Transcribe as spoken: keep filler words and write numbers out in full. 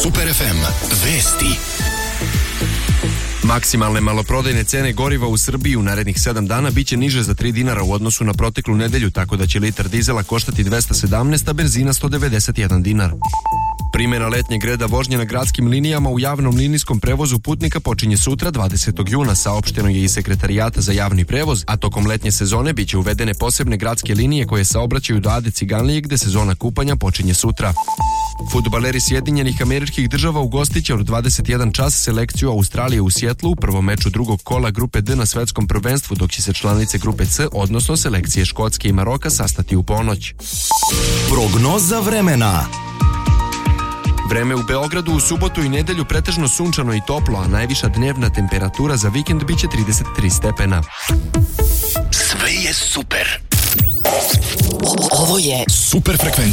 Super ef em vesti. Maksimalne maloprodajne cene goriva u Srbiji u narednih sedam dana biće niže za tri dinara u odnosu na proteklu nedelju, tako da će litar dizela koštati dvesta sedamnaest, a benzina sto devedeset jedan dinar. Primjena letnjeg reda vožnje na gradskim linijama u javnom linijskom prevozu putnika počinje sutra dvadesetog juna, saopšteno je iz Sekretarijata za javni prevoz, a tokom letnje sezone biće uvedene posebne gradske linije koje saobraćaju do Ade Ciganlije, gde sezona kupanja počinje sutra. Fudbaleri Sjedinjenih Američkih Država ugostiće od dvadeset jedan čas selekciju Australije u Sjetlu u prvom meču drugog kola grupe D na svetskom prvenstvu, dok će se članice grupe C, odnosno selekcije Škotske i Maroka, sastati u ponoć. Prognoza vremena. Vreme u Beogradu u subotu i nedelju pretežno sunčano i toplo, a najviša dnevna temperatura za vikend biće trideset tri stepena. Sve je super. Ovo je Super frekvencija.